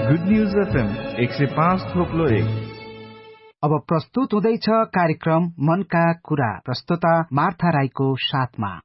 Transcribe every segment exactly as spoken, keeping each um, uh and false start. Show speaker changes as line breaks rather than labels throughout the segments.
Good news FM एक सय पाँच थोप्लो एक।
अब प्रस्तुत हुँदैछ कार्यक्रम मनका कुरा, प्रस्तुता मार्था राईको साथमा।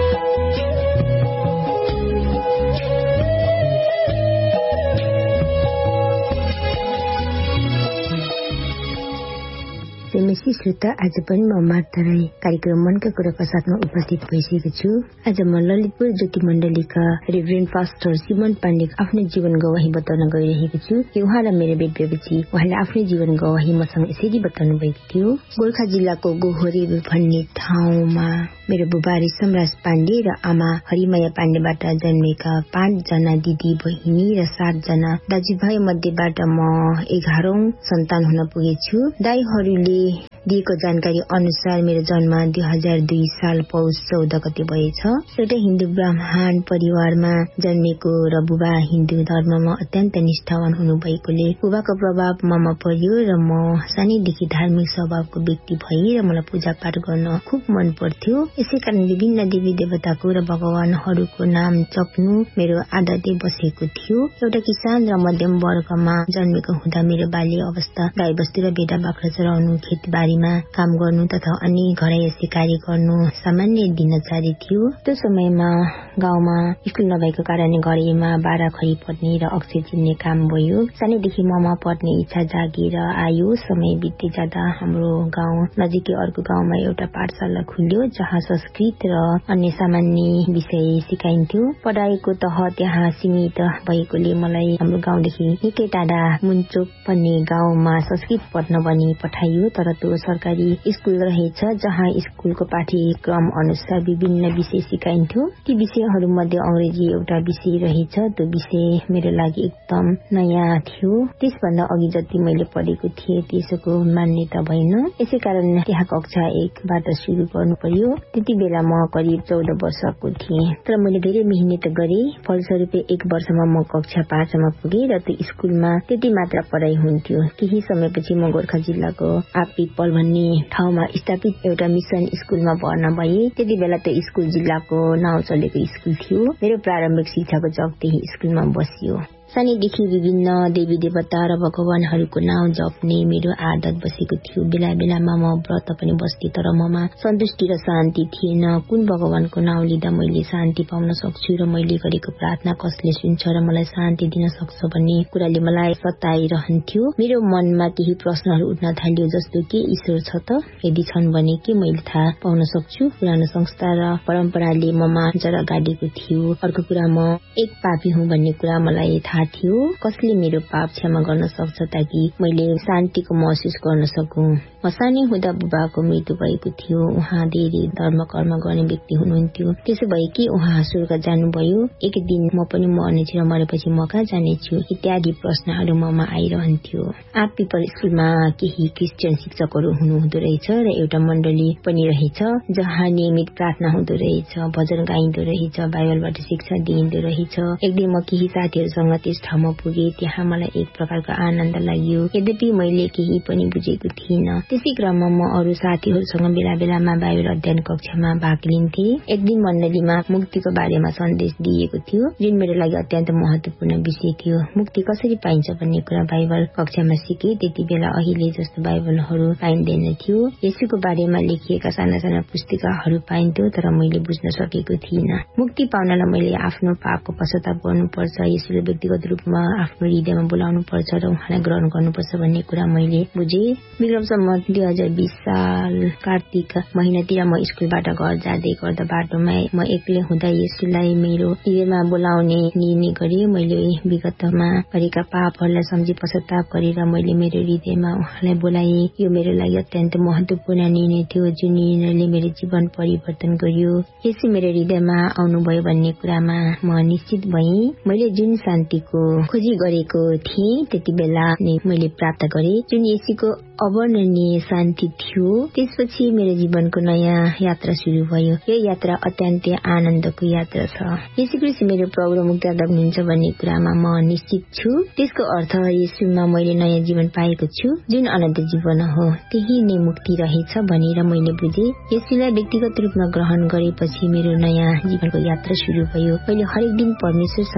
नमस्ते श्रोता, आज पनि म मार्था राई कार्यक्रम मनका कुराका साथमा उपस्थित भइसकेको छु। आज म ललितपुर ज्योति मण्डलीका रेभरेन्ड पास्टर सिमन पाण्डेको आफ्नो जीवन गवाही बताउन गइरहेको छु। उहाँलाई मेरो भेट भएपछि उहाँले आफ्नो जीवन गवाही मसँग यसरी बताउनु भएको थियो। गोर्खा जिल्लाको गोहोरी भन्ने ठाउँमा मेरो बुबा समराज पाण्डे र आमा हरिमाया पाण्डेबाट जन्मेका पाँचजना दिदी बहिनी र सातजना दाजुभाइ मध्येबाट म एघारौं सन्तान हुन पुगेछु। दाइहरूले दिएको जानकारी अनुसार मेरो जन्म दुई हजार दुई साल पौष चौध गते भएछ। एउटा हिन्दू ब्राह्मण परिवारमा जन्मेको र बुबा हिन्दू धर्ममा अत्यन्त निष्ठावान हुनु भएकोले बुबाको प्रभाव ममा पर्यो र म सानैदेखि धार्मिक स्वभावको व्यक्ति भई र मलाई पूजा पाठ गर्न खुब मन पर्थ्यो। यसै कारण विभिन्न देवी देवताको र भगवानहरूको नाम जप्नु मेरो आदतै बसेको थियो। एउटा किसान र मध्यम वर्गमा जन्मेको हुँदा मेरो बाल्य अवस्था गाई बस्तु र भेडा बाख्रा चराउनु, खेतबारीमा काम गर्नु तथा अन्य घरैसी कार्य गर्नु सामान्य दिनचर्या थियो। त्यो समयमा गाउँमा स्कुल नभएको कारणले घरैमा बारा खरी पर्ने र अक्षर चिन्ने काम भयो। सानैदेखि ममा पढ्ने इच्छा जागेर आयो। समय बित्दै जाँदा हाम्रो गाउँ नजिकै अर्को गाउँमा एउटा पाठशाला खुल्यो जहाँ संस्कृत र अन्य सामान्य विषय सिकाइन्थ्यो। पढाइको तह त्यहाँ सीमित भएकोले मलाई हाम्रो गाउँदेखि निकै टाढा मुन्चोक भन्ने गाउँमा संस्कृत पढ्न भनी पठाइयो। तर त्यो सरकारी स्कुल रहेछ जहाँ स्कुलको पाठ्यक्रम अनुसार विभिन्न विषय सिकाइन्थ्यो। ती विषयहरू मध्ये अंग्रेजी एउटा विषय रहेछ। त्यो विषय मेरो लागि एकदम नयाँ थियो। त्यसभन्दा अघि जति मैले पढेको थिएँ त्यसको मान्यता भएन। यसै कारण त्यहाँ कक्षा एकबाट सुरु गर्नु पर्यो। त्यति बेला म करिब चौध वर्षको थिएँ। तर मैले धेरै मेहनत गरेँ। फलस्वरूप एक वर्षमा म कक्षा पाँचमा पुगेँ र त्यो स्कुलमा त्यति मात्र पढाइ हुन्थ्यो। केही समयपछि म गोर्खा जिल्लाको आपिपल भन्ने ठाउँमा स्थापित एउटा मिशन स्कुलमा भर्ना भए। त्यति बेला त्यो स्कुल जिल्लाको नाउँ चलेको स्कुल थियो। मेरो प्रारम्भिक शिक्षाको जग त्यही स्कुलमा बसियो। सानैदेखि विभिन्न देवी देवता र भगवानहरूको नाउँ जप्ने मेरो आदत बसेको थियो। बेला बेलामा म व्रत पनि बस्थे, तर ममा सन्तुष्टि र शान्ति थिएन। कुन भगवानको नाउँ लिँदा मैले शान्ति पाउन सक्छु र मैले गरेको प्रार्थना कसले सुन्छ र मलाई शान्ति दिन सक्छ भन्ने कुराले मलाई सताइरहन्थ्यो। मेरो मनमा केही प्रश्नहरू उठ्न थाल्यो, जस्तो के ईश्वर छ त? यदि छन् भने के मैले थाहा पाउन सक्छु? पुरानो संस्कार र परम्पराले ममा जरा गाडेको थियो। अर्को कुरा, म एक पापी हुँ भन्ने कुरा मलाई थाहा थियो। कसले मेरो पाप क्षमा गर्न सक्छ ताकि मैले शान्तिको महसुस गर्न सकूं? म सानै हुँदा बुबाको मृत्यु भएको थियो। उहाँ धेरै धर्म कर्म गर्ने व्यक्ति हुनुहुन्थ्यो। त्यसो भए के उहाँ स्वर्ग जानुभयो? एक दिन म पनि मर्नेछु र मरेपछि म कहाँ जानेछु? इत्यादि प्रश्नहरू ममा आइरहन्थ्यो। आप पिपल स्कुलमा केही क्रिस्चियन शिक्षकहरू हुनुहुँदो रहेछ र एउटा मण्डली पनि रहेछ जहाँ नियमित प्रार्थना हुँदो रहेछ, भजन गाइन्दो रहेछ, बाइबलबाट शिक्षा दिइन्दो रहेछ। एक दिन म केही साथीहरूसँग त्यस ठाउँमा पुगे। त्यहाँ मलाई एक प्रकारको आनन्द लाग्यो, यद्यपि मैले केही पनि बुझेको थिइनँ। त्यसै क्रममा म अरू साथीहरूसँग बेला बेलामा बाइबल अध्ययन कक्षामा भाग लिन्थे। एक दिन मण्डलीमा मुक्तिको बारेमा सन्देश दिएको थियो, जुन मेरो लागि अत्यन्त महत्वपूर्ण विषय थियो। मुक्ति कसरी पाइन्छ भन्ने कुरा बाइबल कक्षामा सिके। त्यति बेला अहिले जस्तो बाइबलहरू पाइँदैन थियो। यसुको बारेमा लेखिएका साना साना पुस्तिकाहरू पाइन्थ्यो, तर मैले बुझ्न सकेको थिइनँ। मुक्ति पाउनलाई मैले आफ्नो पापको पश्चाताप गर्नुपर्छ, यसुले व्यक्तिगत रूपमा आफ्नो हृदयमा बोलाउनु पर्छ र उहाँलाई ग्रहण गर्नुपर्छ भन्ने कुरा मैले बुझे। विक्रमसम्म दुई हजार बीस साल कार्तिक महिनातिर म स्कुलबाट घर जाँदै गर्दा बाटोमा म एक्लै हुँदा यसुलाई मेरो हृदयमा बोलाउने निर्णय गरेँ। मैले विगतमा गरेका पापहरूलाई सम्झी पश्चाताप गरेर मैले मेरो हृदयमा उहाँलाई बोलाएँ। यो मेरो लागि अत्यन्त महत्वपूर्ण निर्णय थियो, जुन निर्णयले मेरो जीवन परिवर्तन गर्यो। यसु मेरो हृदयमा आउनुभयो भन्ने कुरामा म निश्चित भएँ। मैले जुन शान्तिको खोजी गरेको थिएँ त्यति बेला नै मैले प्राप्त गरेँ, जुन यसुको अवर्णनीय शान्ति थियो। त्यसपछि मेरो जीवनको नयाँ यात्रा सुरु भयो। यो यात्रा अत्यन्तै आनन्दको यात्रा छ। यसु ख्रीष्ट मेरो प्रभु र मुक्तिदाता हुनुहुन्छ भन्ने कुरामा म निश्चित छु। त्यसको अर्थ यसुमा मैले नयाँ जीवन पाएको छु, जुन अनन्त जीवन हो। त्यही नै मुक्ति रहेछ भनेर मैले बुझे। यसुलाई व्यक्तिगत रूपमा ग्रहण गरेपछि मेरो नयाँ जीवनको यात्रा सुरु भयो। मैले हरेक दिन परमेश्वर